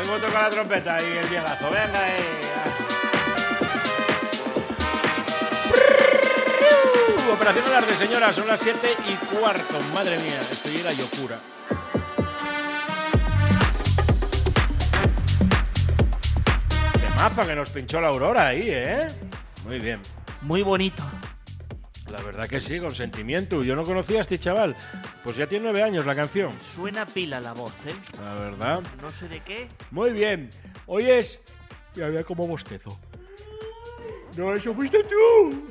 cómo toca la trompeta y el viejazo. Venga ahí. Operación Alarde, señora, son las 7:15. Madre mía, estoy en la locura. Temazo que nos pinchó la Aurora ahí, ¿eh? Muy bien. Muy bonito. La verdad que sí, con sentimiento. Yo no conocía a este chaval. Pues ya tiene 9 años la canción. Suena pila la voz, ¿eh? La verdad. No sé de qué. Muy bien. Hoy es... Ya vea cómo bostezo. No, eso fuiste tú.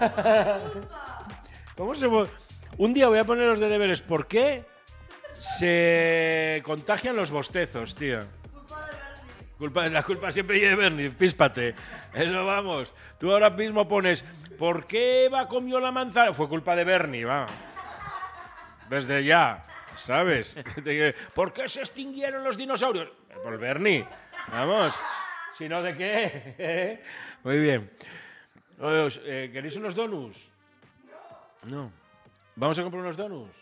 ¿Cómo se... Un día voy a poner los de deberes. ¿Por qué se contagian los bostezos, tío? La culpa siempre es de Bernie, píspate. Eso vamos. Tú ahora mismo pones, ¿por qué Eva comió la manzana? Fue culpa de Bernie, va. Desde ya, ¿sabes? ¿Por qué se extinguieron los dinosaurios? Por Bernie. Vamos. Si no, ¿de qué? Muy bien. ¿Queréis unos donuts? No. ¿Vamos a comprar unos donuts?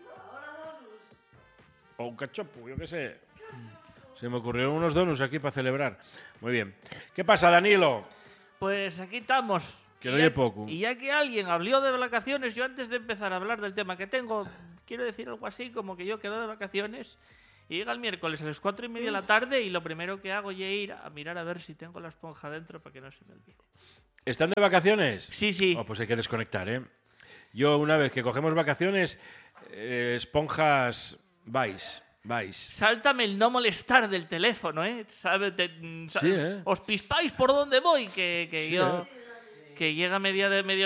O un cachopo, yo qué sé. Se me ocurrieron unos donuts aquí para celebrar. Muy bien. ¿Qué pasa, Danilo? Pues aquí estamos. Que no oye poco. Y ya que alguien habló de vacaciones, yo antes de empezar a hablar del tema que tengo, quiero decir algo así como que yo quedo de vacaciones y llega el miércoles a las 4:30 de la tarde y lo primero que hago es ir a mirar a ver si tengo la esponja dentro para que no se me olvide. ¿Están de vacaciones? Sí. Oh, pues hay que desconectar, ¿eh? Yo, una vez que cogemos vacaciones, esponjas vais. Sáltame el no molestar del teléfono, ¿eh? Sí, ¿eh? Os pispáis por dónde voy, que Sí, yo... Que llega medio